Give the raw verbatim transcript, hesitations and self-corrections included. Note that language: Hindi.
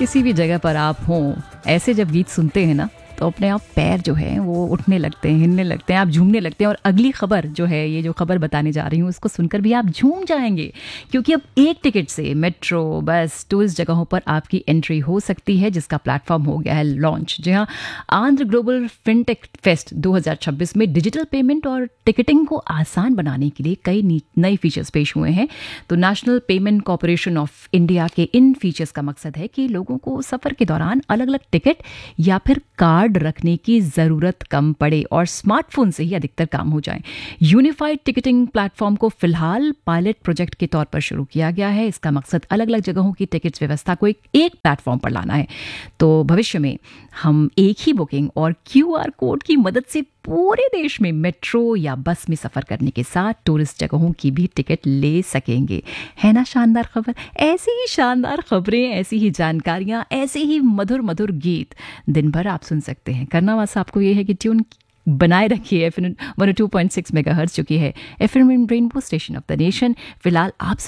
किसी भी जगह पर आप हों, ऐसे जब गीत सुनते हैं ना तो अपने आप पैर जो है वो उठने लगते हैं, हिलने लगते हैं, आप झूमने लगते हैं। और अगली खबर जो है, ये जो खबर बताने जा रही हूँ, उसको सुनकर भी आप झूम जाएंगे, क्योंकि अब एक टिकट से मेट्रो, बस, टूरिस्ट जगहों पर आपकी एंट्री हो सकती है, जिसका प्लेटफॉर्म हो गया है लॉन्च। जी हाँ, आंध्र ग्लोबल फिनटेक फेस्ट दो हज़ार छब्बीस में डिजिटल पेमेंट और टिकटिंग को आसान बनाने के लिए कई नए फीचर्स पेश हुए हैं। तो national payment corporation of India के इन फीचर्स का मकसद है कि लोगों को सफ़र के दौरान अलग अलग टिकट या फिर कार्ड रखने की जरूरत कम पड़े और स्मार्टफोन से ही अधिकतर काम हो जाए। यूनिफाइड टिकटिंग प्लेटफॉर्म को फिलहाल पायलट प्रोजेक्ट के तौर पर शुरू किया गया है। इसका मकसद अलग अलग जगहों की टिकट्स व्यवस्था को एक, एक प्लेटफॉर्म पर लाना है। तो भविष्य में हम एक ही बुकिंग और क्यूआर कोड की मदद से पूरे देश में मेट्रो या बस में सफर करने के साथ टूरिस्ट जगहों की भी टिकट ले सकेंगे। है ना शानदार खबर? ऐसी ही शानदार खबरें, ऐसी ही जानकारियां, ऐसे ही मधुर मधुर गीत दिन भर आप सुन सकते हैं। करना बस आपको ये है कि ट्यून बनाए रखिए F M one O two point six megahertz, जो कि है F M rainbow station of the nation. फिलहाल आप